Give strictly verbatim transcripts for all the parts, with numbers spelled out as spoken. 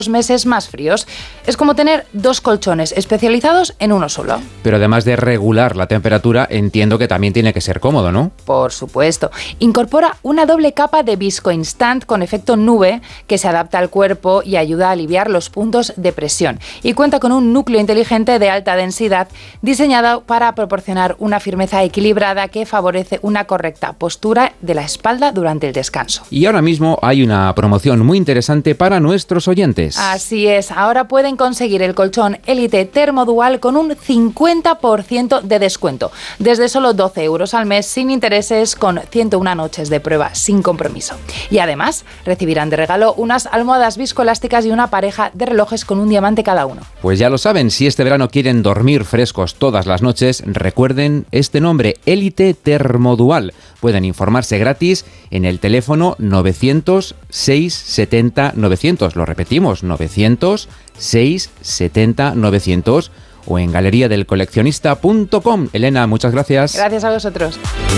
meses más fríos. Es como tener dos colchones especializados en uno solo. Pero además de regular la temperatura, entiendo que también tiene que ser cómodo, ¿no? Por supuesto. Incorpora una doble capa de Visco Instant con efecto nube que se adapta al cuerpo y ayuda a aliviar los puntos de presión. Y cuenta con un núcleo inteligente de alta densidad diseñado para proporcionar una firmeza equilibrada que favorece una correcta postura de la espalda durante el descanso. Y ahora mismo hay una promoción muy interesante para nuestros oyentes. Así es, ahora pueden conseguir el colchón Elite Thermodual con un cincuenta por ciento de descuento, desde solo doce euros al mes, sin intereses, con ciento una noches de prueba sin compromiso. Y además recibirán de regalo unas almohadas viscoelásticas y una pareja de relojes con un diamante cada uno. Pues ya lo saben, si este verano quieren dormir frescos todas las noches, recuerden este nombre, Elite Thermodual. Pueden informarse gratis en el teléfono novecientos, seiscientos setenta, novecientos. Lo repetimos, novecientos, seiscientos setenta, novecientos o en galería del coleccionista punto com. Elena, muchas gracias. Gracias a vosotros.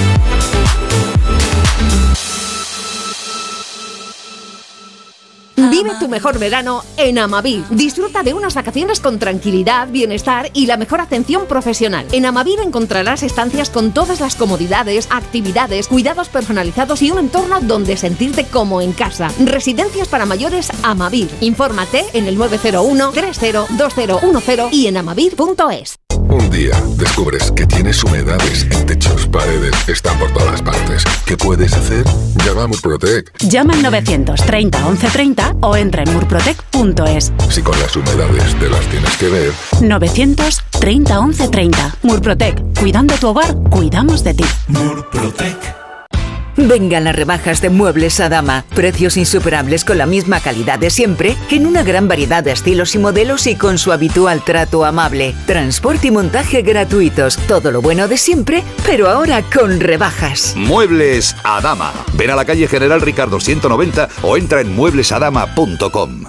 Vive tu mejor verano en Amavir. Disfruta de unas vacaciones con tranquilidad, bienestar y la mejor atención profesional. En Amavir encontrarás estancias con todas las comodidades, actividades, cuidados personalizados y un entorno donde sentirte como en casa. Residencias para mayores Amavir. Infórmate en el nueve cero uno, tres cero, dos cero uno cero y en amavir punto es. Un día descubres que tienes humedades en techos, paredes, están por todas partes. ¿Qué puedes hacer? Llama a Murprotec. Llama al novecientos treinta once treinta o entra en murprotec punto es. Si con las humedades te las tienes que ver. novecientos treinta once treinta. Murprotec. Cuidando tu hogar, cuidamos de ti. Murprotec. Vengan las rebajas de Muebles Adama. Precios insuperables con la misma calidad de siempre, en una gran variedad de estilos y modelos y con su habitual trato amable. Transporte y montaje gratuitos. Todo lo bueno de siempre, pero ahora con rebajas. Muebles Adama. Ven a la calle General Ricardo ciento noventa o entra en muebles adama punto com.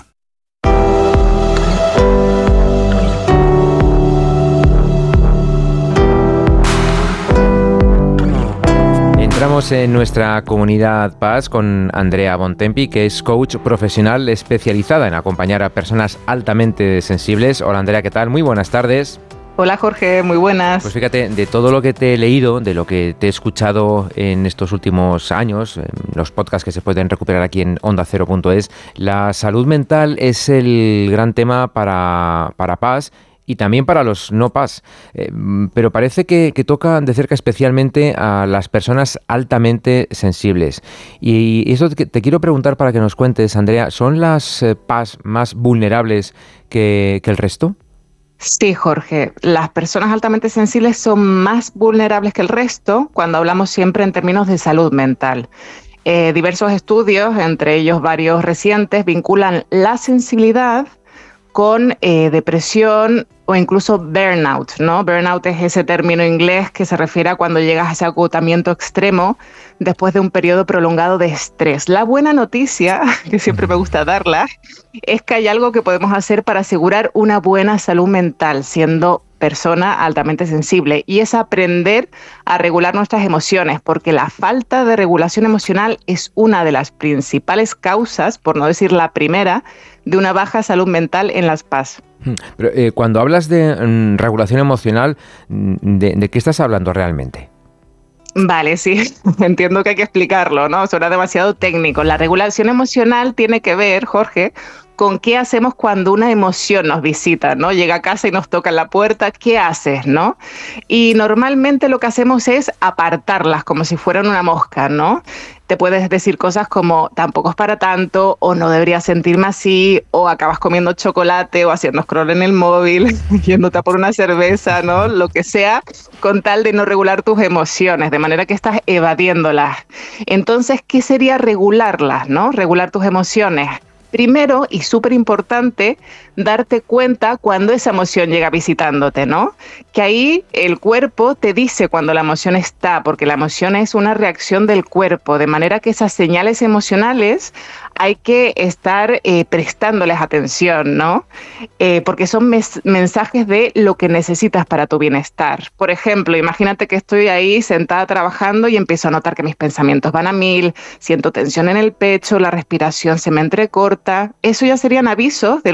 Entramos en nuestra comunidad Paz con Andrea Bontempi, que es coach profesional especializada en acompañar a personas altamente sensibles. Hola Andrea, ¿qué tal? Muy buenas tardes. Hola Jorge, muy buenas. Pues fíjate, de todo lo que te he leído, de lo que te he escuchado en estos últimos años, en los podcasts que se pueden recuperar aquí en onda cero punto es, la salud mental es el gran tema para, para Paz y también para los no Paz, eh, pero parece que, que toca de cerca especialmente a las personas altamente sensibles. Y eso te, te quiero preguntar para que nos cuentes, Andrea, ¿son las eh, Paz más vulnerables que, que el resto? Sí, Jorge, las personas altamente sensibles son más vulnerables que el resto cuando hablamos siempre en términos de salud mental. Eh, diversos estudios, entre ellos varios recientes, vinculan la sensibilidad con eh, depresión o incluso burnout, ¿no? Burnout es ese término inglés que se refiere a cuando llegas a ese agotamiento extremo después de un periodo prolongado de estrés. La buena noticia, que siempre me gusta darla, es que hay algo que podemos hacer para asegurar una buena salud mental siendo persona altamente sensible, y es aprender a regular nuestras emociones, porque la falta de regulación emocional es una de las principales causas, por no decir la primera, de una baja salud mental en las Paz. Pero, eh, cuando hablas de mm, regulación emocional, ¿de, ¿de qué estás hablando realmente? Vale, sí, entiendo que hay que explicarlo, ¿no? Suena demasiado técnico. La regulación emocional tiene que ver, Jorge, con qué hacemos cuando una emoción nos visita, ¿no? Llega a casa y nos toca en la puerta, ¿qué haces, no? Y normalmente lo que hacemos es apartarlas como si fueran una mosca, ¿no? Te puedes decir cosas como tampoco es para tanto, o no debería sentirme así, o acabas comiendo chocolate o haciendo scroll en el móvil, yéndote a por una cerveza, ¿no? Lo que sea, con tal de no regular tus emociones, de manera que estás evadiéndolas. Entonces, ¿qué sería regularlas, no? Regular tus emociones. Primero, y súper importante, darte cuenta cuando esa emoción llega visitándote, ¿no? Que ahí el cuerpo te dice cuando la emoción está, porque la emoción es una reacción del cuerpo, de manera que esas señales emocionales hay que estar eh, prestándoles atención, ¿no? Eh, porque son mes- mensajes de lo que necesitas para tu bienestar. Por ejemplo, imagínate que estoy ahí sentada trabajando y empiezo a notar que mis pensamientos van a mil, siento tensión en el pecho, la respiración se me entrecorta. Eso ya serían avisos de